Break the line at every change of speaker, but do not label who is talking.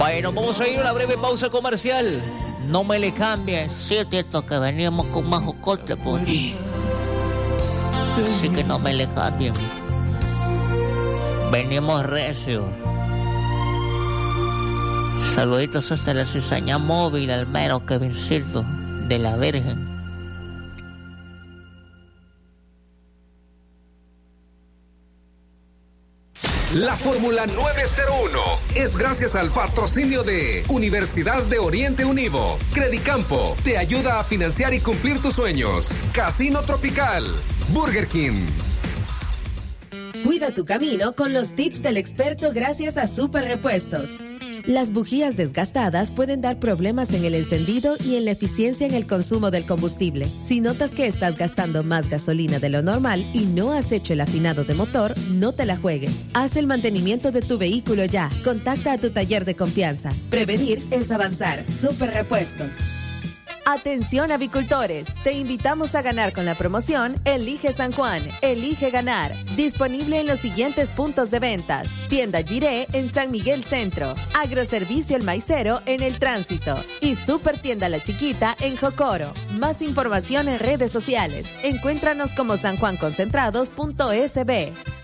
Bueno, vamos a ir a una breve pausa comercial. No me le cambies.
Sí, Tito, que veníamos con más jocote, pues. Así que no me le cambien. Venimos recio. Saluditos hasta la cizaña móvil al mero Kevincito de la Virgen.
La Fórmula 901 es gracias al patrocinio de Universidad de Oriente Univo. Credicampo te ayuda a financiar y cumplir tus sueños. Casino Tropical. Burger King.
Cuida tu camino con los tips del experto gracias a Super Repuestos. Las bujías desgastadas pueden dar problemas en el encendido y en la eficiencia en el consumo del combustible. Si notas que estás gastando más gasolina de lo normal y no has hecho el afinado de motor, no te la juegues. Haz el mantenimiento de tu vehículo ya. Contacta a tu taller de confianza. Prevenir es avanzar. Super Repuestos. Atención avicultores, te invitamos a ganar con la promoción Elige San Juan, elige ganar. Disponible en los siguientes puntos de ventas: Tienda Giré en San Miguel Centro, Agroservicio El Maicero en El Tránsito y Super Tienda La Chiquita en Jocoro. Más información en redes sociales. Encuéntranos como sanjuanconcentrados.sb.